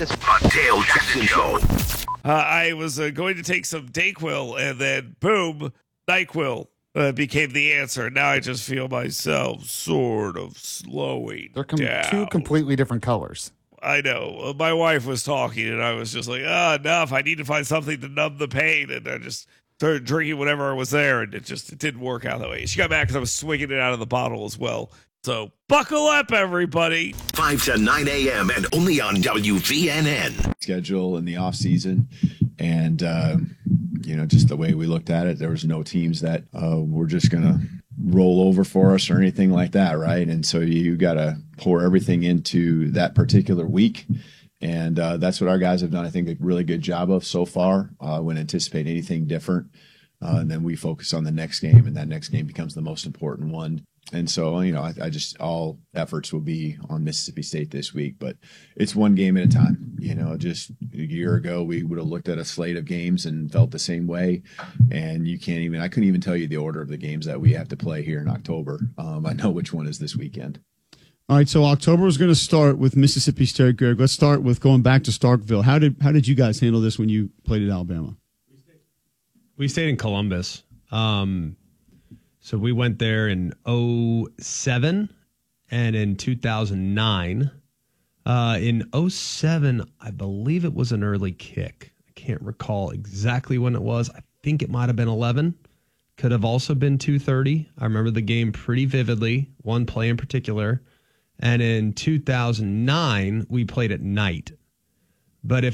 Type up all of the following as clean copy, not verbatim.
this. The Dale Jackson Show. I was going to take some Dayquil, and then boom, NyQuil became the answer. Now I just feel myself sort of slowing down. Two completely different colors. I know. My wife was talking, and I was just like, enough. I need to find something to numb the pain. And I just started drinking whatever was there, and it didn't work out that way. She got mad because I was swinging it out of the bottle as well. So buckle up, everybody. 5 to 9 a.m. and only on WVNN. Schedule in the off season, and just the way we looked at it, there was no teams that were just gonna roll over for us or anything like that, right? And so you got to pour everything into that particular week, and that's what our guys have done. I think a really good job of so far. Wouldn't anticipate anything different, and then we focus on the next game, and that next game becomes the most important one. And so, I just, all efforts will be on Mississippi State this week, but it's one game at a time. Just a year ago, we would have looked at a slate of games and felt the same way. And I couldn't even tell you the order of the games that we have to play here in October. I know which one is this weekend. All right. So October is going to start with Mississippi State, Greg. Let's start with going back to Starkville. How did you guys handle this when you played at Alabama? We stayed in Columbus. So we went there in 2007 and in 2009. In 2007, I believe it was an early kick. I can't recall exactly when it was. I think it might have been 11. Could have also been 2:30. I remember the game pretty vividly, one play in particular. And in 2009, we played at night. But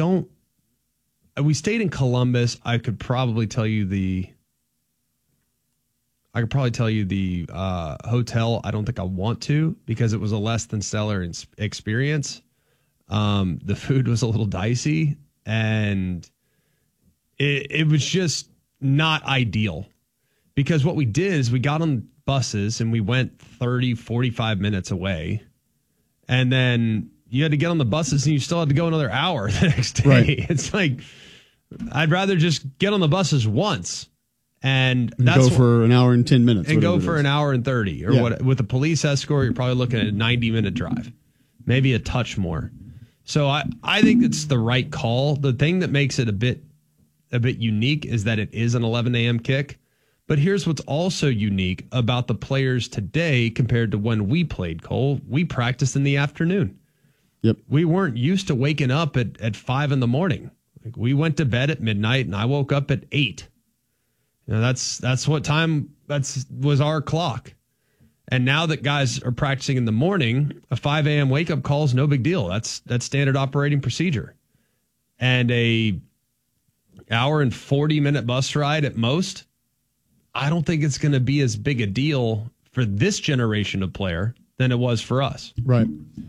we stayed in Columbus. I could probably tell you the hotel. I don't think I want to because it was a less than stellar experience. The food was a little dicey, and it was just not ideal because what we did is we got on buses and we went 30, 45 minutes away, and then you had to get on the buses and you still had to go another hour the next day. Right. It's like, I'd rather just get on the buses once. And go for an hour and 10 minutes. And go for an hour and 30. Or what? With a police escort, you're probably looking at a 90-minute drive. Maybe a touch more. So I think it's the right call. The thing that makes it a bit unique is that it is an 11 a.m. kick. But here's what's also unique about the players today compared to when we played, Cole. We practiced in the afternoon. Yep. We weren't used to waking up at 5 in the morning. Like, we went to bed at midnight, and I woke up at 8. That's what time was our clock. And now that guys are practicing in the morning, a 5 a.m. wake up call is no big deal. That's standard operating procedure. And a hour and 40-minute bus ride at most, I don't think it's going to be as big a deal for this generation of player than it was for us. Right.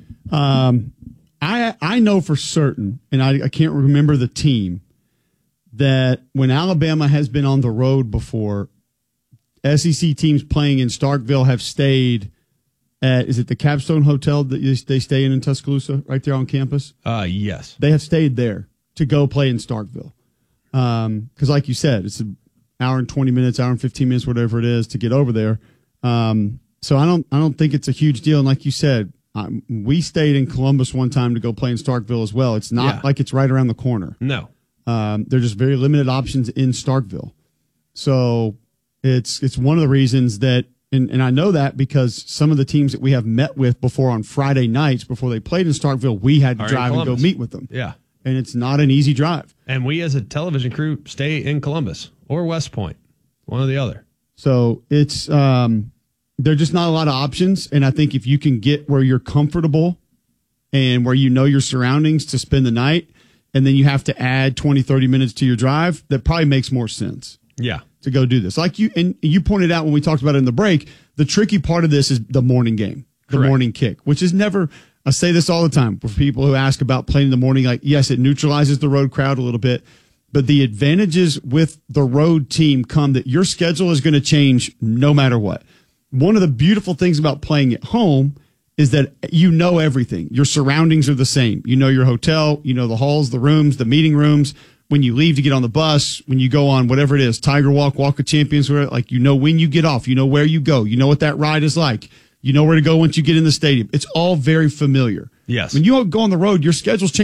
I know for certain, and I can't remember the team, that when Alabama has been on the road before, SEC teams playing in Starkville have stayed at, is it the Capstone Hotel that they stay in Tuscaloosa, right there on campus? Yes. They have stayed there to go play in Starkville. Because like you said, it's an hour and 20 minutes, hour and 15 minutes, whatever it is, to get over there. So I don't think it's a huge deal. And like you said, we stayed in Columbus one time to go play in Starkville as well. It's not like it's right around the corner. No. They're just very limited options in Starkville. So it's one of the reasons that, and I know that because some of the teams that we have met with before on Friday nights, before they played in Starkville, we had to drive and go meet with them. Yeah. And it's not an easy drive. And we as a television crew stay in Columbus or West Point, one or the other. So it's, there are just not a lot of options. And I think if you can get where you're comfortable and where you know your surroundings to spend the night, and then you have to add 20, 30 minutes to your drive, that probably makes more sense. Yeah. To go do this. Like you pointed out when we talked about it in the break, the tricky part of this is the morning game, the morning kick, which is never, I say this all the time for people who ask about playing in the morning. Like, yes, it neutralizes the road crowd a little bit, but the advantages with the road team come that your schedule is going to change no matter what. One of the beautiful things about playing at home is that you know everything. Your surroundings are the same. You know your hotel, you know the halls, the rooms, the meeting rooms. When you leave to get on the bus, when you go on whatever it is, Tiger Walk, Walk of Champions, like you know when you get off, you know where you go, you know what that ride is like, you know where to go once you get in the stadium. It's all very familiar. Yes. When you go on the road, your schedule's changing.